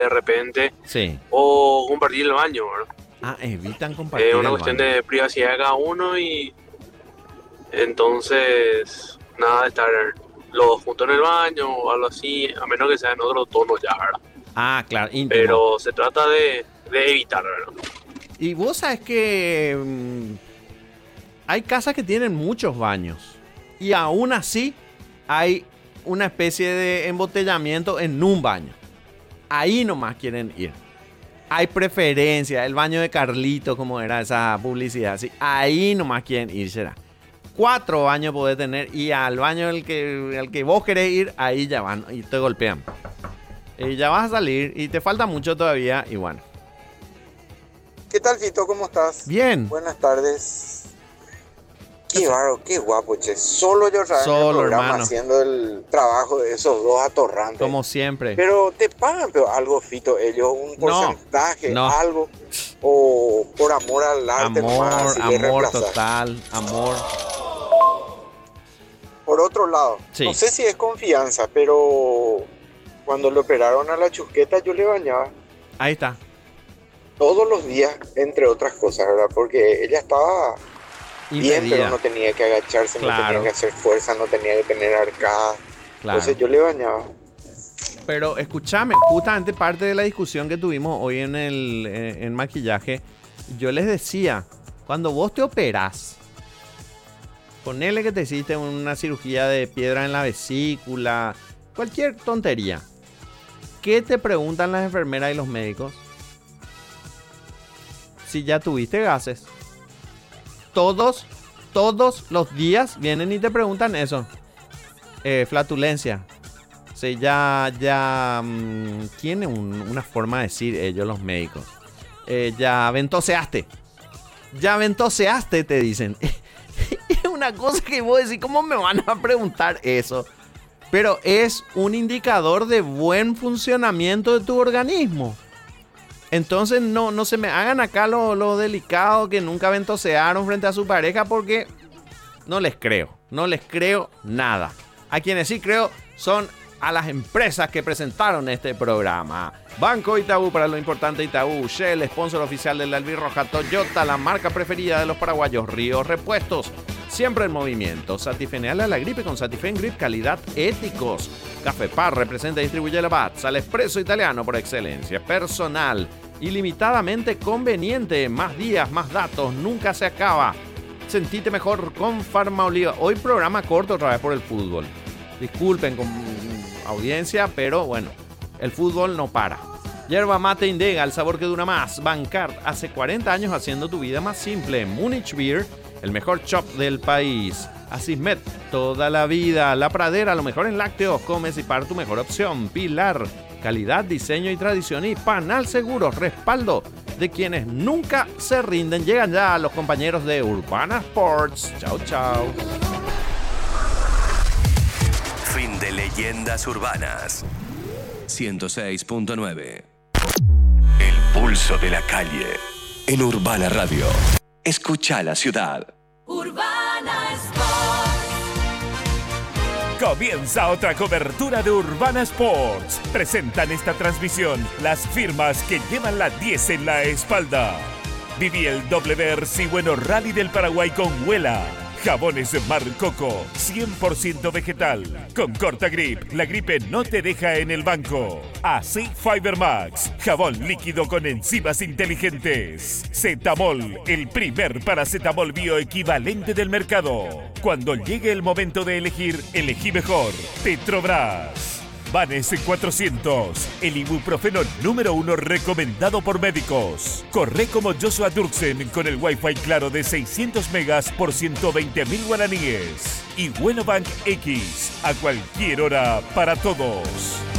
de repente, Sí. o compartir el baño, ¿verdad? Ah, evitan compartir Es una el cuestión baño. de privacidad de cada uno y entonces nada de estar los dos juntos en el baño o algo así, a menos que sea en otro tono ya, ¿verdad? Ah, claro, íntimo. Pero se trata de evitar, ¿verdad? Y vos sabes que hay casas que tienen muchos baños. Y aún así hay una especie de embotellamiento en un baño. Ahí nomás quieren ir. Hay preferencia. El baño de Carlito, como era esa publicidad. Sí, ahí nomás quieren ir, será. 4 baños podés tener y al baño al que vos querés ir, ahí ya van y te golpean. Y ya vas a salir y te falta mucho todavía y bueno. ¿Qué tal, Fito? ¿Cómo estás? Bien. Buenas tardes. Qué bárbaro, qué guapo, che. Solo yo otra vez en el Solo, programa hermano. haciendo el trabajo de esos dos atorrantes. Como siempre. Pero te pagan pero algo, Fito, ellos, un No, porcentaje, no. algo. O por amor al arte nomás, Amor, así le amor reemplazar. total, amor. Por otro lado, Sí. no sé si es confianza, pero cuando le operaron a la Chusqueta yo le bañaba Ahí está. todos los días, entre otras cosas, ¿verdad? Porque ella estaba bien, pero Impedida. no tenía que agacharse, no Claro. tenía que hacer fuerza, no tenía que tener arcada. Claro. Entonces yo le bañaba. Pero escúchame, justamente parte de la discusión que tuvimos hoy en maquillaje, yo les decía, cuando vos te operás, ponele que te hiciste una cirugía de piedra en la vesícula, cualquier tontería. ¿Qué te preguntan las enfermeras y los médicos? Si ya tuviste gases. Todos los días vienen y te preguntan eso. Flatulencia. Sí, ya tiene una forma de decir ellos los médicos. Ya ventoseaste. Ya ventoseaste, te dicen. Es una cosa que vos decís, ¿cómo me van a preguntar eso? Pero es un indicador de buen funcionamiento de tu organismo. Entonces no se me hagan acá lo delicado que nunca ventosearon frente a su pareja porque no les creo. No les creo nada. A quienes sí creo son a las empresas que presentaron este programa. Banco Itaú, para lo importante Itaú. Shell, sponsor oficial del Albirroja. Toyota, la marca preferida de los paraguayos. Ríos Repuestos, siempre en movimiento. Satifeneal a la gripe con Satifen Grip, calidad éticos. Café Par representa y distribuye la BATS al expreso italiano por excelencia. Personal, ilimitadamente conveniente. Más días, más datos, nunca se acaba. Sentite mejor con Farmaoliva. Hoy programa corto otra vez por el fútbol. Disculpen con audiencia, pero bueno, el fútbol no para. Yerba mate Indega, el sabor que dura más. Bancard, hace 40 años haciendo tu vida más simple. Munich Beer, el mejor shop del país. Asismet, toda la vida. La Pradera, lo mejor en lácteos. Comes y para tu mejor opción. Pilar, calidad, diseño y tradición. Y Panal Seguros, respaldo de quienes nunca se rinden. Llegan ya los compañeros de Urbana Sports. Chao, chao. Fin de Leyendas Urbanas. 106.9. El pulso de la calle. En Urbana Radio. Escucha la ciudad. Urbana Sports. Comienza otra cobertura de Urbana Sports. Presentan esta transmisión las firmas que llevan la 10 en la espalda. Viví el WRC Bueno Rally del Paraguay con Huela. Jabones Mar Coco, 100% vegetal. Con corta grip, la gripe no te deja en el banco. Así Fiber Max, jabón líquido con enzimas inteligentes. Cetamol, el primer paracetamol bioequivalente del mercado. Cuando llegue el momento de elegir, elegí mejor. Petrobras. Vanes 400, el ibuprofeno número 1 recomendado por médicos. Corre como Joshua Durksen con el Wi-Fi claro de 600 megas por 120.000 guaraníes. Y Buenobank X, a cualquier hora para todos.